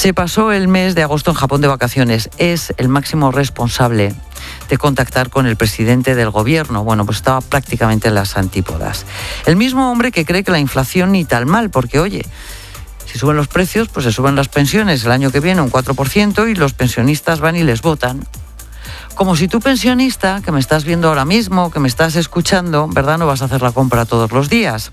Se pasó el mes de agosto en Japón de vacaciones. Es el máximo responsable de contactar con el presidente del gobierno. Bueno, pues estaba prácticamente en las antípodas. El mismo hombre que cree que la inflación ni tal mal, porque oye, si suben los precios, pues se suben las pensiones el año que viene un 4% y los pensionistas van y les votan. Como si tú, pensionista, que me estás viendo ahora mismo, que me estás escuchando, ¿verdad?, no vas a hacer la compra todos los días.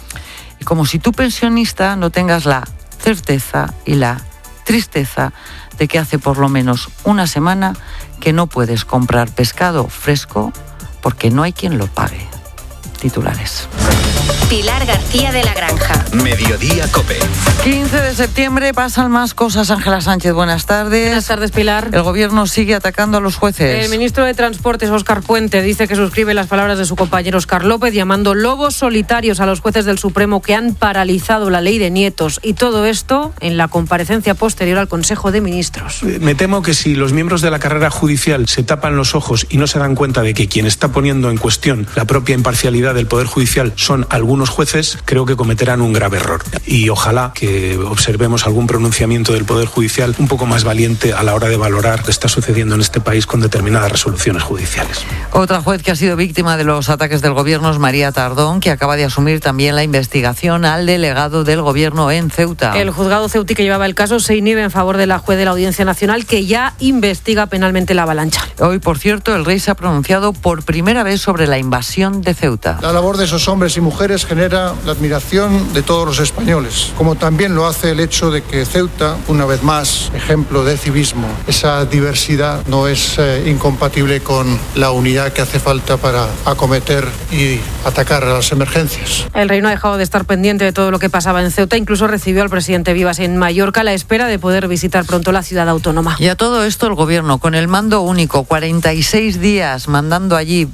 Y como si tú, pensionista, no tengas la certeza y la tristeza de que hace por lo menos una semana que no puedes comprar pescado fresco porque no hay quien lo pague. Titulares. Pilar García de la Granja. Mediodía COPE. 15 de septiembre, pasan más cosas. Ángela Sánchez, buenas tardes. Buenas tardes, Pilar. El gobierno sigue atacando a los jueces. El ministro de Transportes, Óscar Puente, dice que suscribe las palabras de su compañero Óscar López, llamando lobos solitarios a los jueces del Supremo que han paralizado la ley de nietos. Y todo esto en la comparecencia posterior al Consejo de Ministros. Me temo que si los miembros de la carrera judicial se tapan los ojos y no se dan cuenta de que quien está poniendo en cuestión la propia imparcialidad del Poder Judicial son algunos jueces, creo que cometerán un grave error. Y ojalá que observemos algún pronunciamiento del Poder Judicial un poco más valiente a la hora de valorar lo que está sucediendo en este país con determinadas resoluciones judiciales. Otra juez que ha sido víctima de los ataques del gobierno es María Tardón, que acaba de asumir también la investigación al delegado del gobierno en Ceuta. El juzgado ceutí que llevaba el caso se inhibe en favor de la juez de la Audiencia Nacional, que ya investiga penalmente la avalancha. Hoy, por cierto, el rey se ha pronunciado por primera vez sobre la invasión de Ceuta. La labor de esos hombres y mujeres genera la admiración de todos los españoles, como también lo hace el hecho de que Ceuta, una vez más, ejemplo de civismo. Esa diversidad no es incompatible con la unidad que hace falta para acometer y atacar a las emergencias. El rey no ha dejado de estar pendiente de todo lo que pasaba en Ceuta, incluso recibió al presidente Vivas en Mallorca a la espera de poder visitar pronto la ciudad autónoma. Y a todo esto el gobierno, con el mando único, 46 días mandando allí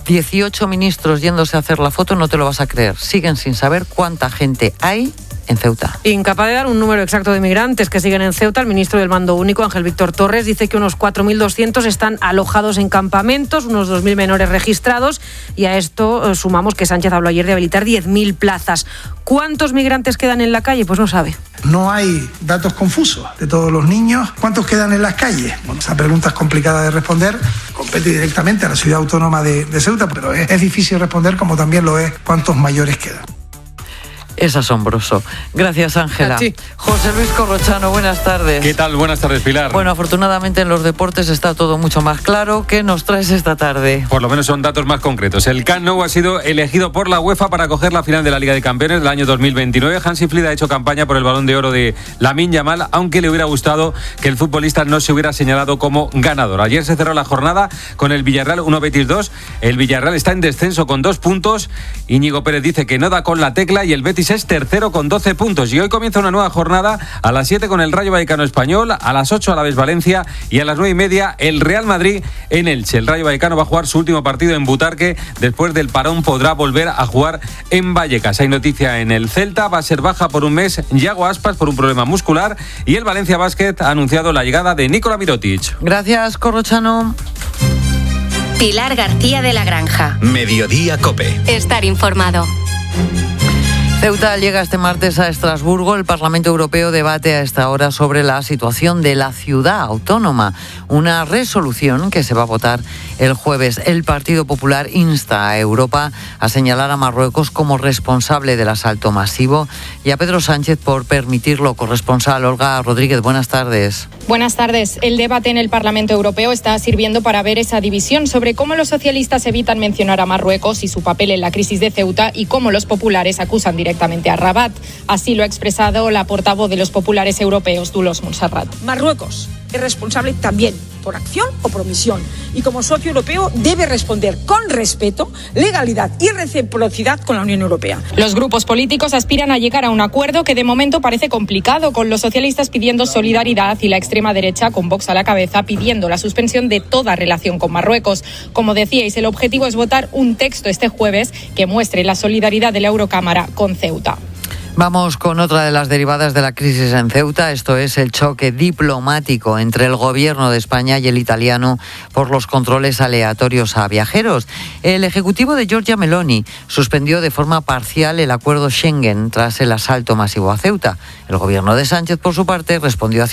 18 ministros yéndose a hacer la foto, no te lo vas a creer. Siguen sin saber cuánta gente hay en Ceuta. Incapaz de dar un número exacto de migrantes que siguen en Ceuta, el ministro del Mando Único, Ángel Víctor Torres, dice que unos 4.200 están alojados en campamentos, unos 2.000 menores registrados, y a esto sumamos que Sánchez habló ayer de habilitar 10.000 plazas. ¿Cuántos migrantes quedan en la calle? Pues no sabe. No hay datos confusos de todos los niños. ¿Cuántos quedan en las calles? Bueno, esa pregunta es complicada de responder. Compete directamente a la ciudad autónoma de Ceuta, pero es difícil responder, como también lo es cuántos mayores quedan. Es asombroso. Gracias, Ángela. José Luis Corrochano, buenas tardes. ¿Qué tal? Buenas tardes, Pilar. Bueno, afortunadamente en los deportes está todo mucho más claro. ¿Qué nos traes esta tarde? Por lo menos son datos más concretos. El Camp Nou ha sido elegido por la UEFA para acoger la final de la Liga de Campeones del año 2029. Hansi Flick ha hecho campaña por el Balón de Oro de Lamine Yamal, aunque le hubiera gustado que el futbolista no se hubiera señalado como ganador. Ayer se cerró la jornada con el Villarreal 1 Betis 2. El Villarreal está en descenso con 2 puntos. Íñigo Pérez dice que no da con la tecla y el Betis es tercero con 12 puntos. Y hoy comienza una nueva jornada a las 7 con el Rayo Vallecano Español, a las 8 Alavés Valencia y a las 9:30 el Real Madrid en Elche. El Rayo Vallecano va a jugar su último partido en Butarque. Después del parón podrá volver a jugar en Vallecas. Hay noticia en el Celta, va a ser baja por un mes Yago Aspas por un problema muscular, y el Valencia Basket ha anunciado la llegada de Nikola Mirotic. Gracias, Corrochano. Pilar García de la Granja. Mediodía COPE. Estar informado. Ceuta llega este martes a Estrasburgo. El Parlamento Europeo debate a esta hora sobre la situación de la ciudad autónoma. Una resolución que se va a votar el jueves. El Partido Popular insta a Europa a señalar a Marruecos como responsable del asalto masivo y a Pedro Sánchez por permitirlo. Corresponsal Olga Rodríguez, buenas tardes. Buenas tardes. El debate en el Parlamento Europeo está sirviendo para ver esa división sobre cómo los socialistas evitan mencionar a Marruecos y su papel en la crisis de Ceuta, y cómo los populares acusan directamente a Rabat. Así lo ha expresado la portavoz de los populares europeos, Dolors Montserrat. Marruecos es responsable también por acción o por omisión, y como socio europeo debe responder con respeto, legalidad y reciprocidad con la Unión Europea. Los grupos políticos aspiran a llegar a un acuerdo que de momento parece complicado, con los socialistas pidiendo solidaridad y la extrema derecha, con Vox a la cabeza, pidiendo la suspensión de toda relación con Marruecos. Como decíais, el objetivo es votar un texto este jueves que muestre la solidaridad de la Eurocámara con Ceuta. Vamos con otra de las derivadas de la crisis en Ceuta. Esto es el choque diplomático entre el gobierno de España y el italiano por los controles aleatorios a viajeros. El ejecutivo de Giorgia Meloni suspendió de forma parcial el acuerdo Schengen tras el asalto masivo a Ceuta. El gobierno de Sánchez, por su parte, respondió